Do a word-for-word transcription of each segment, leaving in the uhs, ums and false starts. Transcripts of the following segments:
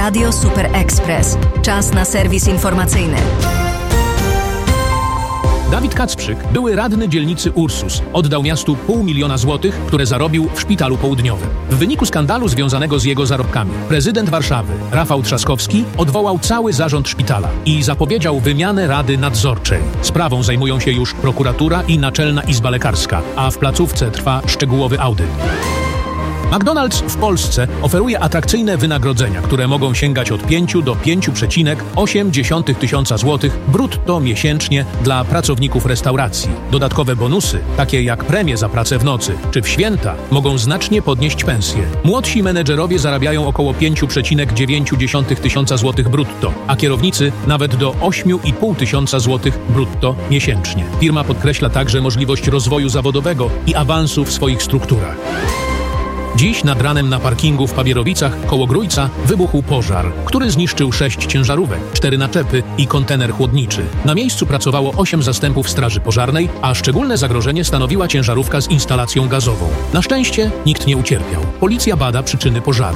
Radio Super Express. Czas na serwis informacyjny. Dawid Kacprzyk, były radny dzielnicy Ursus, oddał miastu pół miliona złotych, które zarobił w Szpitalu Południowym. W wyniku skandalu związanego z jego zarobkami prezydent Warszawy, Rafał Trzaskowski, odwołał cały zarząd szpitala i zapowiedział wymianę Rady Nadzorczej. Sprawą zajmują się już prokuratura i Naczelna Izba Lekarska, a w placówce trwa szczegółowy audyt. McDonald's w Polsce oferuje atrakcyjne wynagrodzenia, które mogą sięgać od pięciu do pięciu przecinek osiem tysiąca złotych brutto miesięcznie dla pracowników restauracji. Dodatkowe bonusy, takie jak premie za pracę w nocy czy w święta, mogą znacznie podnieść pensje. Młodsi menedżerowie zarabiają około pięć przecinek dziewięć tysiąca złotych brutto, a kierownicy nawet do osiem i pół tysiąca złotych brutto miesięcznie. Firma podkreśla także możliwość rozwoju zawodowego i awansu w swoich strukturach. Dziś nad ranem na parkingu w Pabierowicach koło Grójca wybuchł pożar, który zniszczył sześć ciężarówek, cztery naczepy i kontener chłodniczy. Na miejscu pracowało osiem zastępów straży pożarnej, a szczególne zagrożenie stanowiła ciężarówka z instalacją gazową. Na szczęście nikt nie ucierpiał. Policja bada przyczyny pożaru.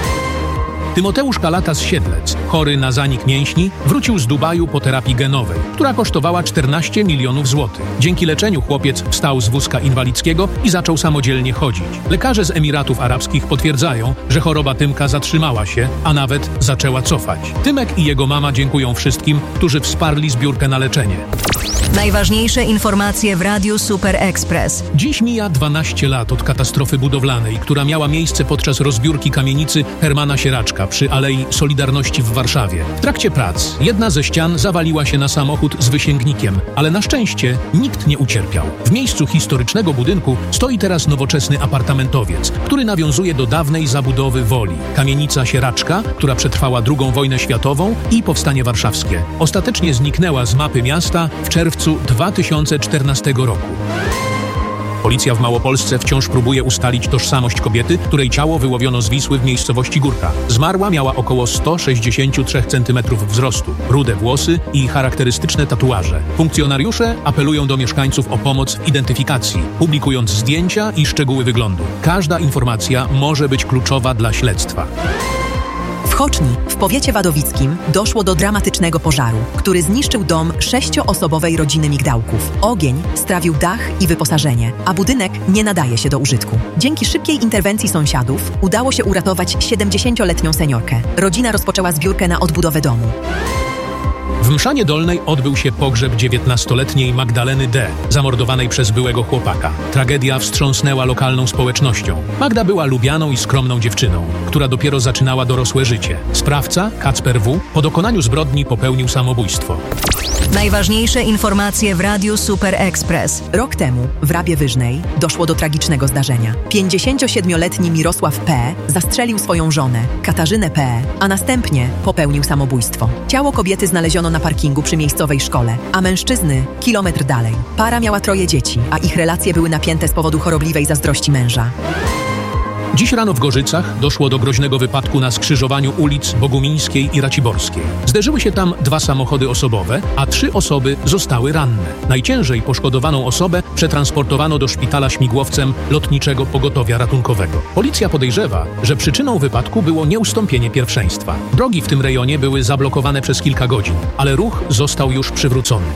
Tymoteusz Kalata z Siedlec, chory na zanik mięśni, wrócił z Dubaju po terapii genowej, która kosztowała czternaście milionów złotych. Dzięki leczeniu chłopiec wstał z wózka inwalidzkiego i zaczął samodzielnie chodzić. Lekarze z Emiratów Arabskich potwierdzają, że choroba Tymka zatrzymała się, a nawet zaczęła cofać. Tymek i jego mama dziękują wszystkim, którzy wsparli zbiórkę na leczenie. Najważniejsze informacje w Radiu Super Express. Dziś mija dwanaście lat od katastrofy budowlanej, która miała miejsce podczas rozbiórki kamienicy Hermana Sieraczka przy Alei Solidarności w Warszawie. W trakcie prac jedna ze ścian zawaliła się na samochód z wysięgnikiem, ale na szczęście nikt nie ucierpiał. W miejscu historycznego budynku stoi teraz nowoczesny apartamentowiec, który nawiązuje do dawnej zabudowy Woli. Kamienica Sieraczka, która przetrwała drugą wojnę światową i powstanie warszawskie. Ostatecznie zniknęła z mapy miasta w czerwcu dwa tysiące czternastego roku. Policja w Małopolsce wciąż próbuje ustalić tożsamość kobiety, której ciało wyłowiono z Wisły w miejscowości Górka. Zmarła miała około sto sześćdziesiąt trzy centymetry wzrostu, rude włosy i charakterystyczne tatuaże. Funkcjonariusze apelują do mieszkańców o pomoc w identyfikacji, publikując zdjęcia i szczegóły wyglądu. Każda informacja może być kluczowa dla śledztwa. W Choczni, w powiecie wadowickim, doszło do dramatycznego pożaru, który zniszczył dom sześcioosobowej rodziny Migdałków. Ogień strawił dach i wyposażenie, a budynek nie nadaje się do użytku. Dzięki szybkiej interwencji sąsiadów udało się uratować siedemdziesięcioletnią seniorkę. Rodzina rozpoczęła zbiórkę na odbudowę domu. W Mszanie Dolnej odbył się pogrzeb dziewiętnastoletniej Magdaleny D., zamordowanej przez byłego chłopaka. Tragedia wstrząsnęła lokalną społecznością. Magda była lubianą i skromną dziewczyną, która dopiero zaczynała dorosłe życie. Sprawca, Kacper W., po dokonaniu zbrodni popełnił samobójstwo. Najważniejsze informacje w Radiu Super Express. Rok temu w Rabie Wyżnej doszło do tragicznego zdarzenia. pięćdziesięciosiedmioletni Mirosław P. zastrzelił swoją żonę, Katarzynę P., a następnie popełnił samobójstwo. Ciało kobiety znaleziono na parkingu przy miejscowej szkole, a mężczyzny kilometr dalej. Para miała troje dzieci, a ich relacje były napięte z powodu chorobliwej zazdrości męża. Dziś rano w Gorzycach doszło do groźnego wypadku na skrzyżowaniu ulic Bogumińskiej i Raciborskiej. Zderzyły się tam dwa samochody osobowe, a trzy osoby zostały ranne. Najciężej poszkodowaną osobę przetransportowano do szpitala śmigłowcem Lotniczego Pogotowia Ratunkowego. Policja podejrzewa, że przyczyną wypadku było nieustąpienie pierwszeństwa. Drogi w tym rejonie były zablokowane przez kilka godzin, ale ruch został już przywrócony.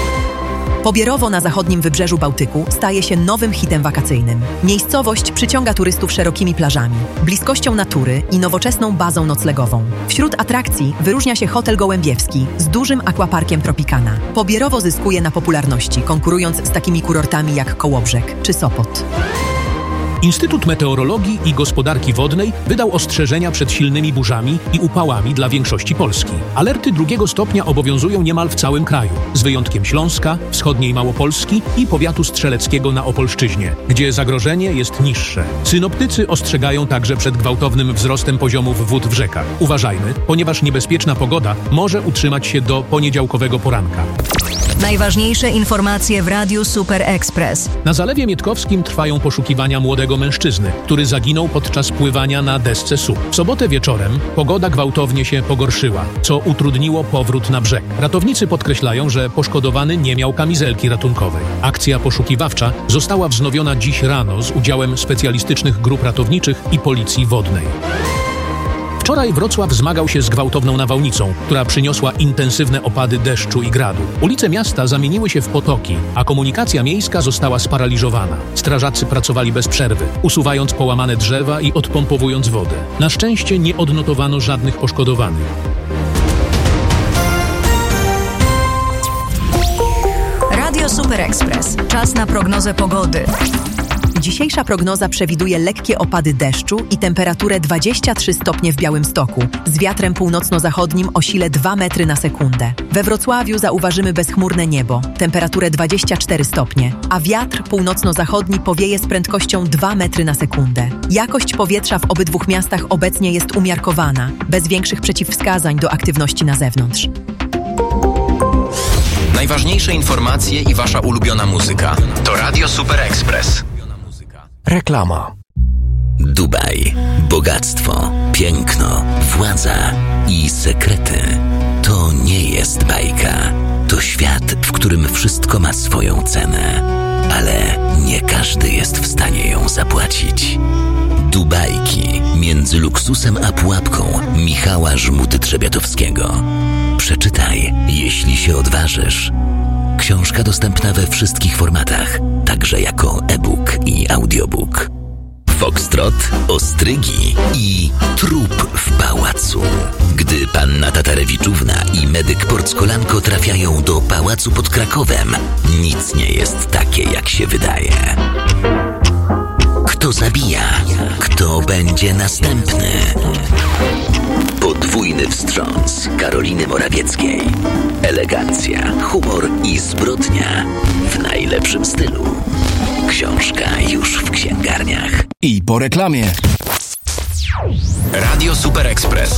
Pobierowo na zachodnim wybrzeżu Bałtyku staje się nowym hitem wakacyjnym. Miejscowość przyciąga turystów szerokimi plażami, bliskością natury i nowoczesną bazą noclegową. Wśród atrakcji wyróżnia się hotel Gołębiewski z dużym akwaparkiem Tropicana. Pobierowo zyskuje na popularności, konkurując z takimi kurortami jak Kołobrzeg czy Sopot. Instytut Meteorologii i Gospodarki Wodnej wydał ostrzeżenia przed silnymi burzami i upałami dla większości Polski. Alerty drugiego stopnia obowiązują niemal w całym kraju, z wyjątkiem Śląska, wschodniej Małopolski i powiatu strzeleckiego na Opolszczyźnie, gdzie zagrożenie jest niższe. Synoptycy ostrzegają także przed gwałtownym wzrostem poziomów wód w rzekach. Uważajmy, ponieważ niebezpieczna pogoda może utrzymać się do poniedziałkowego poranka. Najważniejsze informacje w Radiu Super Express. Na Zalewie Mietkowskim trwają poszukiwania młodego mężczyzny, który zaginął podczas pływania na desce S U P. W sobotę wieczorem pogoda gwałtownie się pogorszyła, co utrudniło powrót na brzeg. Ratownicy podkreślają, że poszkodowany nie miał kamizelki ratunkowej. Akcja poszukiwawcza została wznowiona dziś rano z udziałem specjalistycznych grup ratowniczych i Policji Wodnej. W Wczoraj Wrocław zmagał się z gwałtowną nawałnicą, która przyniosła intensywne opady deszczu i gradu. Ulice miasta zamieniły się w potoki, a komunikacja miejska została sparaliżowana. Strażacy pracowali bez przerwy, usuwając połamane drzewa i odpompowując wodę. Na szczęście nie odnotowano żadnych poszkodowanych. Radio Super Express. Czas na prognozę pogody. Dzisiejsza prognoza przewiduje lekkie opady deszczu i temperaturę dwadzieścia trzy stopnie w Białymstoku, z wiatrem północno-zachodnim o sile dwa metry na sekundę. We Wrocławiu zauważymy bezchmurne niebo, temperaturę dwadzieścia cztery stopnie, a wiatr północno-zachodni powieje z prędkością dwa metry na sekundę. Jakość powietrza w obydwu miastach obecnie jest umiarkowana, bez większych przeciwwskazań do aktywności na zewnątrz. Najważniejsze informacje i wasza ulubiona muzyka to Radio Super Express. Reklama. Dubaj. Bogactwo, piękno, władza i sekrety. To nie jest bajka. To świat, w którym wszystko ma swoją cenę. Ale nie każdy jest w stanie ją zapłacić. Dubajki. Między luksusem a pułapką Michała Żmuty-Trzebiatowskiego. Przeczytaj, jeśli się odważysz. Książka dostępna we wszystkich formatach, także jako e-book i audiobook. Foxtrot, ostrygi i trup w pałacu. Gdy panna Tatarewiczówna i medyk Porckolanko trafiają do pałacu pod Krakowem, nic nie jest takie, jak się wydaje. Kto zabija? Kto będzie następny? Podwójny wstrząs Karoliny Morawieckiej. Elegancja, humor i zbrodnia w najlepszym stylu. Książka już w księgarniach. I po reklamie. Radio Super Express.